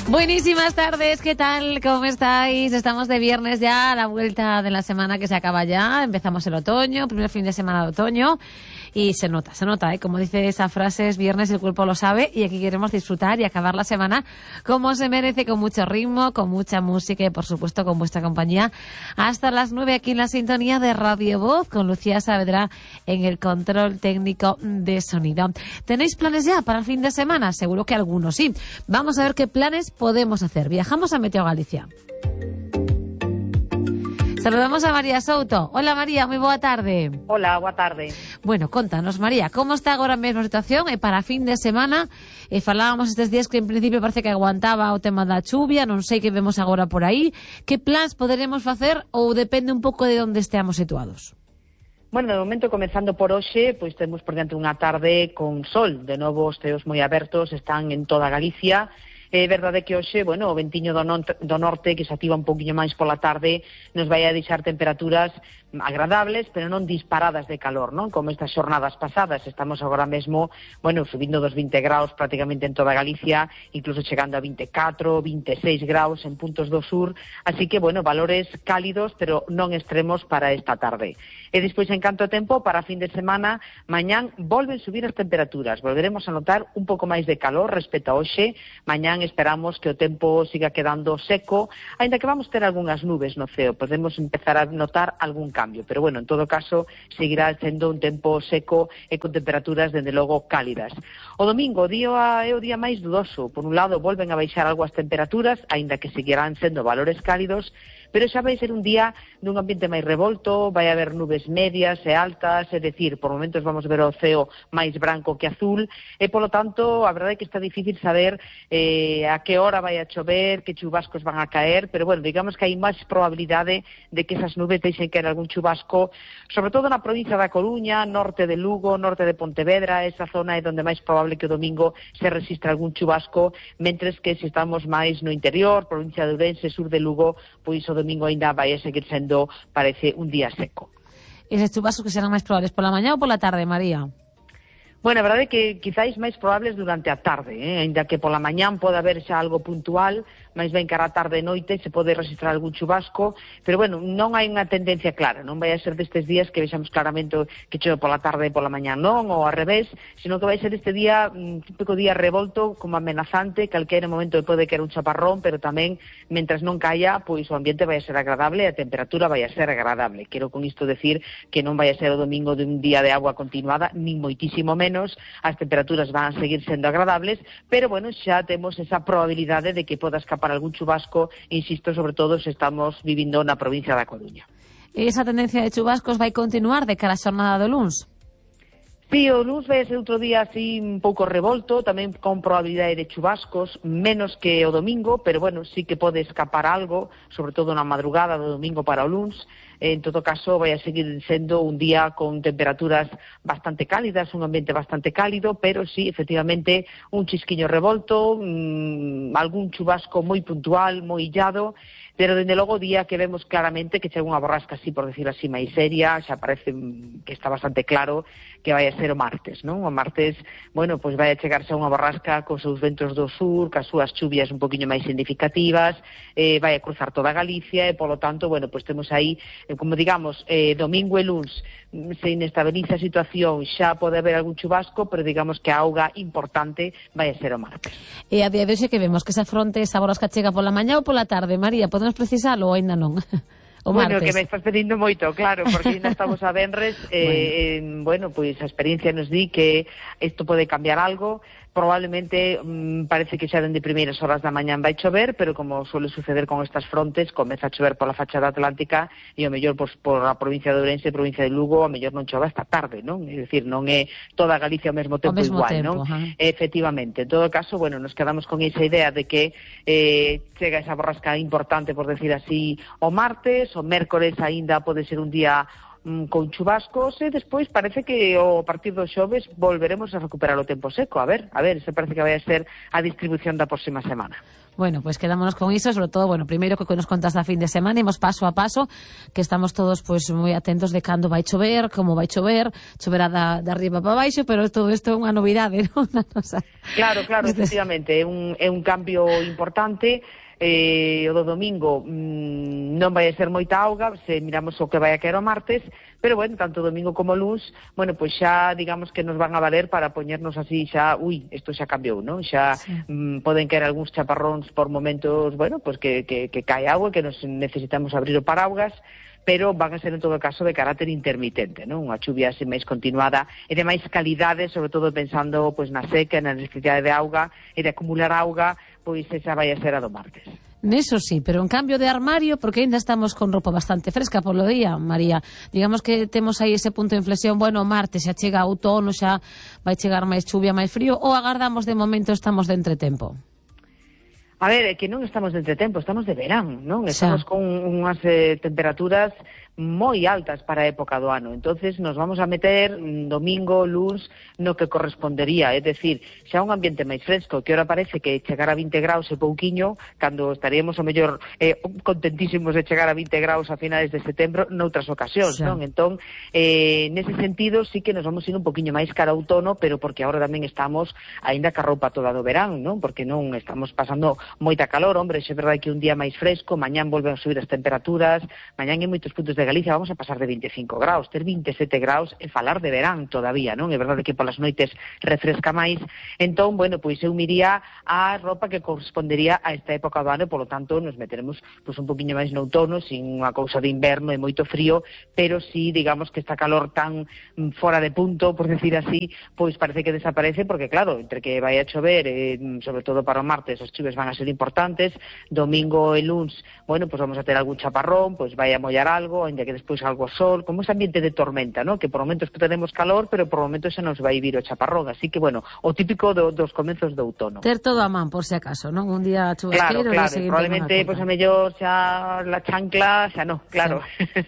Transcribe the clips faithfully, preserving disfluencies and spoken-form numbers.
Buenísimas tardes, ¿qué tal? ¿Cómo estáis? Estamos de viernes ya, a la vuelta de la semana que se acaba ya. Empezamos el otoño, primer fin de semana de otoño. Y se nota, se nota, ¿eh? Como dice esa frase, es viernes, el cuerpo lo sabe. Y aquí queremos disfrutar y acabar la semana como se merece, con mucho ritmo, con mucha música y, por supuesto, con vuestra compañía. Hasta las nueve aquí en la sintonía de Radio Voz, con Lucía Saavedra en el control técnico de sonido. ¿Tenéis planes ya para el fin de semana? Seguro que algunos sí. Vamos a ver qué planes podemos hacer. Viajamos a Meteo Galicia. Saludamos a María Souto. Hola María, moi boa tarde. Hola, boa tarde. Bueno, contanos María, como está agora mesmo a situación e para fin de semana? E falábamos estes días que en principio parece que aguantaba o tema da chuvia, non sei que vemos agora por aí. Que plans poderemos facer ou depende un pouco de onde esteamos situados? Bueno, de momento, comenzando por hoxe, pois temos por diante unha tarde con sol. De novo, os ceos moi abertos están en toda Galicia. É verdade que hoxe, bueno, o ventiño do, non, do norte, que se activa un poquinho máis pola tarde, nos vai a deixar temperaturas agradables, pero non disparadas de calor, non? Como estas xornadas pasadas. Estamos agora mesmo, bueno, subindo dos vinte graus prácticamente en toda Galicia, incluso chegando a vinte e catro, vinte e seis graus en puntos do sur, así que, bueno, valores cálidos, pero non extremos para esta tarde. E despois, en canto a tempo, para fin de semana, mañán volven subir as temperaturas, volveremos a notar un pouco máis de calor respecto a hoxe. Mañán esperamos que o tempo siga quedando seco, aínda que vamos ter algunhas nubes no ceo, podemos empezar a notar algún cambio, pero bueno, en todo caso, seguirá sendo un tempo seco e con temperaturas, dende logo, cálidas. O domingo, o día é o día máis dudoso. Por un lado, volven a baixar algo as temperaturas, aínda que seguirán sendo valores cálidos, pero xa vai ser un día dun ambiente máis revolto, vai haber nubes medias e altas, é dicir, por momentos vamos ver o ceo máis branco que azul, e polo tanto, a verdade é que está difícil saber eh, a que hora vai a chover, que chubascos van a caer, pero bueno, digamos que hai máis probabilidade de que esas nubes deixen caer algún chubasco, sobre todo na provincia da Coruña, norte de Lugo, norte de Pontevedra. Esa zona é onde máis probable que o domingo se resistra algún chubasco, mentres que se estamos máis no interior, provincia de Ourense, sur de Lugo, pois o domingo ainda vai a seguir sendo, parece, un día seco. Eses chubascos que serán máis probables pola mañá ou pola tarde, María? Bueno, a verdade é que quizáis máis probables durante a tarde, eh? Ainda que pola mañán pode haber xa algo puntual, máis ben cara a tarde e noite se pode registrar algún chubasco, pero bueno, non hai unha tendencia clara, non vai a ser destes días que vexamos claramente que chove pola tarde e pola mañán, non, ou ao revés, sino que vai ser este día, un típico día revolto, como amenazante, calquera momento pode caer un chaparrón, pero tamén, mentras non caia, pois o ambiente vai a ser agradable e a temperatura vai a ser agradable. Quero con isto decir que non vai a ser o domingo de un día de agua continuada, nin moitísimo menos. As temperaturas van a seguir sendo agradables, pero bueno, xa temos esa probabilidade de que poda escapar algún chubasco, insisto, sobre todo se estamos vivindo na provincia da Coruña. Esa tendencia de chubascos vai continuar de cara a xornada do luns? Sí, o luns vai ser outro día así un pouco revolto, tamén con probabilidade de chubascos, menos que o domingo, pero bueno, sí que pode escapar algo, sobre todo na madrugada do domingo para o luns. En todo caso, vai a seguir sendo un día con temperaturas bastante cálidas, un ambiente bastante cálido, pero sí, efectivamente, un chisquiño revolto, mmm, algún chubasco moi puntual, moi illado, pero dende logo o día que vemos claramente que chega unha borrasca así, por decir así, máis seria, xa parece que está bastante claro que vai a ser o martes, non? O martes, bueno, pois vai a chegarse a unha borrasca cos seus ventos do sur, cas súas chuvias un poquinho máis significativas, eh, vai a cruzar toda Galicia e, polo tanto, bueno, pois temos aí, eh, como digamos, eh, domingo e luns se inestabiliza a situación, xa pode haber algún chubasco, pero digamos que a auga importante vai a ser o martes. E a día de hoxe que vemos que esa fronte, esa borrasca chega pola mañá ou pola tarde, María? Podemos precisalo ou ainda non? O bueno, martes. Que me estás pedindo moito, claro, porque ainda estamos a venres, eh, bueno. bueno, pois a experiencia nos di que isto pode cambiar algo. Probablemente mmm, parece que xa dende primeiras horas da mañán vai chover, pero como suele suceder con estas frontes, comeza a chover pola fachada atlántica e o mellor pois, por a provincia de Ourense, provincia de Lugo, o mellor non chove esta tarde, non? É dicir, non é toda Galicia ao mesmo tempo mesmo igual, tempo, non? Ajá. Efectivamente, en todo caso, bueno, nos quedamos con esa idea de que eh, chega esa borrasca importante, por decir así, o martes, o mércores aínda pode ser un día mm, con chubascos, e despois parece que o partir do xoves volveremos a recuperar o tempo seco. A ver, a ver, se parece que vai a ser a distribución da próxima semana. Bueno, pues quedámonos con iso, sobre todo, bueno, primeiro que nos contas da fin de semana, imos paso a paso, que estamos todos pues moi atentos de cando vai chover, como vai chover, choverá da, da arriba para baixo, pero todo isto é unha novidade, non? Claro, claro, efectivamente, é un, é un cambio importante. Eh, o do domingo mmm, non vai a ser moita auga, se miramos o que vai a caer o martes, pero bueno, tanto domingo como luns, bueno, pois pues xa digamos que nos van a valer para poñernos así xa, ui, isto xa cambiou, non? Xa sí. mmm, poden caer algúns chaparróns por momentos, bueno, pois pues que, que, que cae agua, que nos necesitamos abrir o paraugas, pero van a ser en todo caso de carácter intermitente, non? Unha chuvia así máis continuada e de máis calidade, sobre todo pensando pois na seca, na necesidade de auga e de acumular auga, pois esa vai a ser a do martes. Neso sí, pero en cambio de armario, porque ainda estamos con roupa bastante fresca polo día, María. Digamos que temos aí ese punto de inflexión, bueno, martes xa chega outono, xa vai chegar máis chuvia, máis frío, ou agardamos de momento estamos de entretempo? A ver, é que non estamos de entretempo, estamos de verán, non? Estamos con unhas eh, temperaturas moi altas para a época do ano. Entonces nos vamos a meter domingo, luns, no que correspondería, é dicir, xa un ambiente máis fresco, que ora parece que chegar a vinte graus é pouquiño, cando estaríamos o mellor eh, contentísimos de chegar a vinte graus a finales de setembro noutras ocasións, xa. Non? Entón, eh, nese sentido sí que nos vamos ir un poquiño máis cara a outono, pero porque agora tamén estamos aínda ca roupa toda do verán, non? Porque non estamos pasando moita calor, hombre, é verdade que un día máis fresco, mañán volven a subir as temperaturas, mañán en moitos puntos de Galicia vamos a pasar de vinte e cinco graus, ter vinte e sete graus e falar de verán todavía, non? É verdade que polas noites refresca máis, entón, bueno, pois eu miría a roupa que correspondería a esta época do ano, e polo tanto nos meteremos pois un poquinho máis no outono, sin unha cousa de inverno e moito frío, pero si, digamos que esta calor tan fora de punto, por decir así, pois parece que desaparece, porque claro, entre que vai a chover, eh, sobre todo para o martes, os chuves van a ser importantes, domingo e luns, bueno, pois vamos a ter algún chaparrón, pois vai a mollar algo, ainda que despois algo sol, como ese ambiente de tormenta, ¿no? Que por momentos que tenemos calor, pero por momentos se nos vai vir o chaparrón, así que bueno, o típico do, dos comezos do outono. Ter todo a man, por si acaso, non? Un día chubasqueiro, claro, claro, probablemente, pois pues, a mellor xa la chancla, xa no, claro. Sí.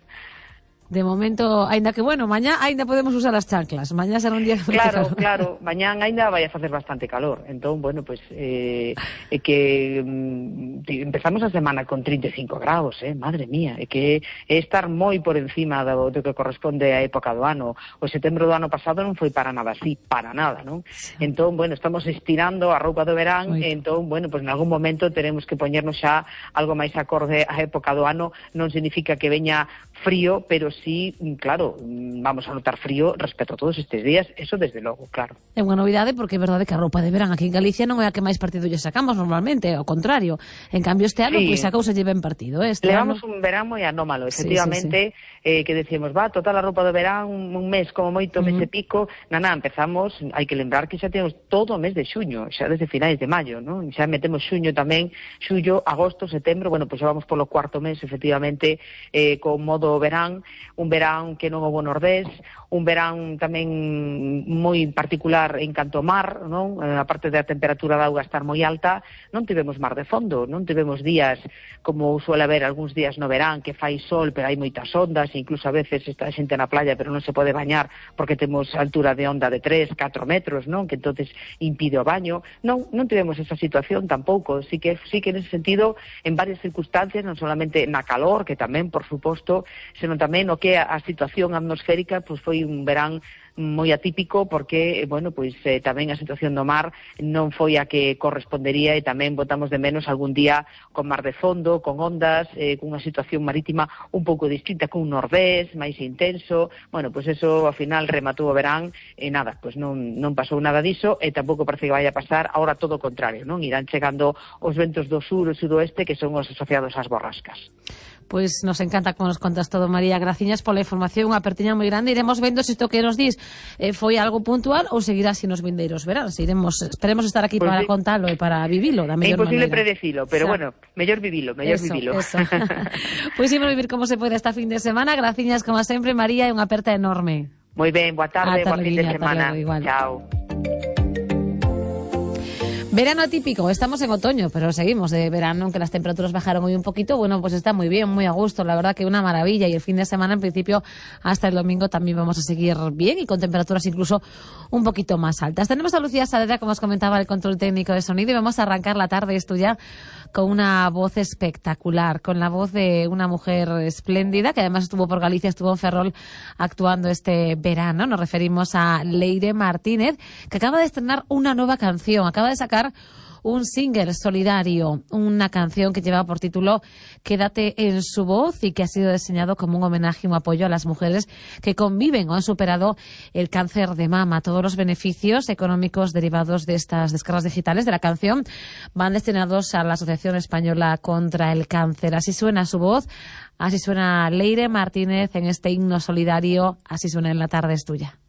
De momento, aínda que, bueno, mañá aínda podemos usar as chanclas. Mañá será un día que claro, calor. Claro, mañán aínda vai a facer bastante calor. Entón, bueno, pois, pues, eh, é que mm, empezamos a semana con trinta e cinco graus, eh, madre mía, é que é estar moi por encima do, do que corresponde á época do ano. O setembro do ano pasado non foi para nada así, para nada, non? Sí. Entón, bueno, estamos estirando a roupa do verán, e entón, bueno, pois pues, en algún momento teremos que poñernos xa algo máis acorde á época do ano. Non significa que veña frío, pero sí, claro, vamos a notar frío respecto a todos estes días, eso desde logo, claro. É unha novidade porque é verdade que a roupa de verán aquí en Galicia non é a que máis partido lle sacamos normalmente, ao contrario. En cambio este ano, sí. Pois a cousa lle ben partido. Este Levamos ano... un verán moi anómalo, efectivamente, sí, sí, sí. Eh, que decimos, va, total a roupa do verán, un, un mes como moito, uh-huh. mes e pico, naná, empezamos, hai que lembrar que xa temos todo o mes de xuño, xa desde finais de maio, non? Xa metemos xuño tamén, xullo, agosto, setembro, bueno, pois xa vamos polo cuarto mes, efectivamente, eh, con modo verán, un verán que non houbo nordés, un verán tamén moi particular en canto ao mar, non? A parte da temperatura da auga estar moi alta, non tivemos mar de fondo, non tivemos días como suele haber algúns días no verán que fai sol, pero hai moitas ondas, incluso a veces está a xente na playa, pero non se pode bañar porque temos altura de onda de tres, catro metros, non? Que entonces impide o baño. Non, non tivemos esa situación tampouco, sí que sí que en ese sentido, en varias circunstancias, non solamente na calor, que tamén, por suposto, senón tamén o que a situación atmosférica, pois foi un verán moi atípico porque, bueno, pois eh, tamén a situación do mar non foi a que correspondería e tamén botamos de menos algún día con mar de fondo, con ondas, eh, con unha situación marítima un pouco distinta, con un nordés máis intenso. Bueno, pois eso ao final rematou o verán e nada, pois non, non pasou nada diso e tampouco parece que vai a pasar agora todo o contrario, non? Irán chegando os ventos do sur e sudoeste que son os asociados ás borrascas. Pois nos encanta como nos contas todo, María. Graciñas pola información, unha apertiña moi grande. Iremos vendo se isto que nos dís eh, foi algo puntual ou seguirá así nos vindeiros veráns. Iremos, esperemos estar aquí pues para sí. contalo e para vivilo da mellor maneira. É imposible maneira. predecilo, pero o sea, bueno, mellor vivilo, mellor eso, vivilo. Eso. Pois imos vivir como se pode esta fin de semana. Graciñas como sempre, María, e unha aperta enorme. Moi ben, boa tarde, boa fin de semana. Chao. Verano atípico, estamos en otoño, pero seguimos de verano, aunque las temperaturas bajaron hoy un poquito. Bueno, pues está muy bien, muy a gusto, la verdad que una maravilla. Y el fin de semana, en principio, hasta el domingo también vamos a seguir bien y con temperaturas incluso un poquito más altas. Tenemos a Lucía Saavedra, como os comentaba, el control técnico de sonido, y vamos a arrancar la tarde, esto ya, con una voz espectacular, con la voz de una mujer espléndida, que además estuvo por Galicia, estuvo en Ferrol actuando este verano. Nos referimos a Leire Martínez, que acaba de estrenar una nueva canción, acaba de sacar un single solidario, una canción que lleva por título Quédate en su voz y que ha sido diseñado como un homenaje y un apoyo a las mujeres que conviven o han superado el cáncer de mama. Todos los beneficios económicos derivados de estas descargas digitales de la canción van destinados a la Asociación Española contra el Cáncer. Así suena su voz, así suena Leire Martínez en este himno solidario, así suena En la tarde es tuya.